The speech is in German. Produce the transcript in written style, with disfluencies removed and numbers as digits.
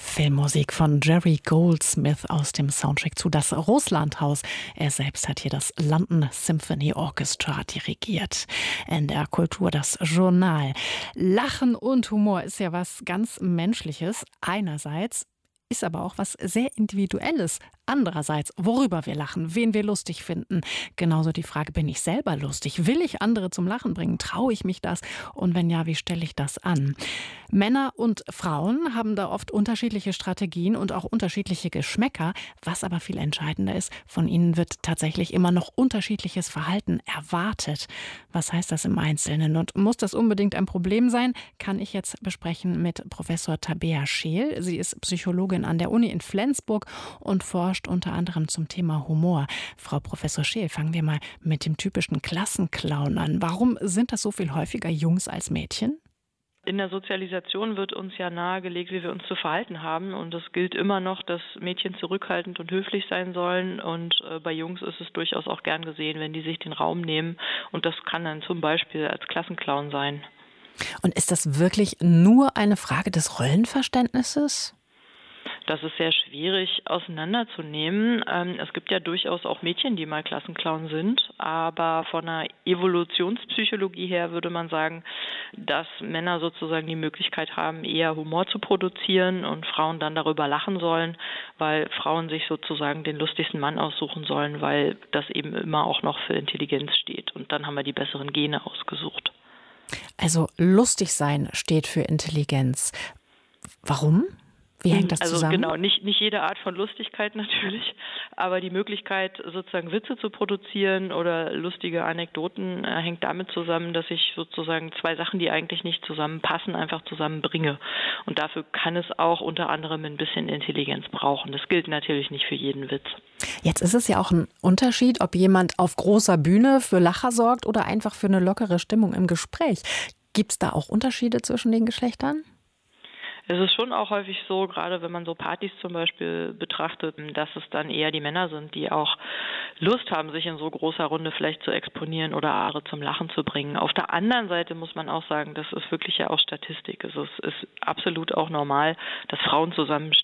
Filmmusik von Jerry Goldsmith aus dem Soundtrack zu Das Russlandhaus. Er selbst hat hier das London Symphony Orchestra dirigiert. NDR Kultur, das Journal. Lachen und Humor ist ja was ganz Menschliches einerseits, ist aber auch was sehr Individuelles. Andererseits, worüber wir lachen, wen wir lustig finden. Genauso die Frage, bin ich selber lustig? Will ich andere zum Lachen bringen? Traue ich mich das? Und wenn ja, wie stelle ich das an? Männer und Frauen haben da oft unterschiedliche Strategien und auch unterschiedliche Geschmäcker. Was aber viel entscheidender ist, von ihnen wird tatsächlich immer noch unterschiedliches Verhalten erwartet. Was heißt das im Einzelnen? Und muss das unbedingt ein Problem sein? Kann ich jetzt besprechen mit Professor Tabea Scheel. Sie ist Psychologin an der Uni in Flensburg und forscht unter anderem zum Thema Humor. Frau Professor Scheel, fangen wir mal mit dem typischen Klassenclown an. Warum sind das so viel häufiger Jungs als Mädchen? In der Sozialisation wird uns ja nahegelegt, wie wir uns zu verhalten haben. Und es gilt immer noch, dass Mädchen zurückhaltend und höflich sein sollen. Und bei Jungs ist es durchaus auch gern gesehen, wenn die sich den Raum nehmen. Und das kann dann zum Beispiel als Klassenclown sein. Und ist das wirklich nur eine Frage des Rollenverständnisses? Das ist sehr schwierig auseinanderzunehmen. Es gibt ja durchaus auch Mädchen, die mal Klassenclown sind, aber von der Evolutionspsychologie her würde man sagen, dass Männer sozusagen die Möglichkeit haben, eher Humor zu produzieren und Frauen dann darüber lachen sollen, weil Frauen sich sozusagen den lustigsten Mann aussuchen sollen, weil das eben immer auch noch für Intelligenz steht. Und dann haben wir die besseren Gene ausgesucht. Also lustig sein steht für Intelligenz. Warum? Wie hängt das zusammen? Also genau, nicht jede Art von Lustigkeit natürlich, aber die Möglichkeit, sozusagen Witze zu produzieren oder lustige Anekdoten hängt damit zusammen, dass ich sozusagen zwei Sachen, die eigentlich nicht zusammenpassen, einfach zusammenbringe. Und dafür kann es auch unter anderem ein bisschen Intelligenz brauchen. Das gilt natürlich nicht für jeden Witz. Jetzt ist es ja auch ein Unterschied, ob jemand auf großer Bühne für Lacher sorgt oder einfach für eine lockere Stimmung im Gespräch. Gibt es da auch Unterschiede zwischen den Geschlechtern? Es ist schon auch häufig so, gerade wenn man so Partys zum Beispiel betrachtet, dass es dann eher die Männer sind, die auch Lust haben, sich in so großer Runde vielleicht zu exponieren oder andere zum Lachen zu bringen. Auf der anderen Seite muss man auch sagen, das ist wirklich ja auch Statistik. Also es ist absolut auch normal, dass Frauen zusammen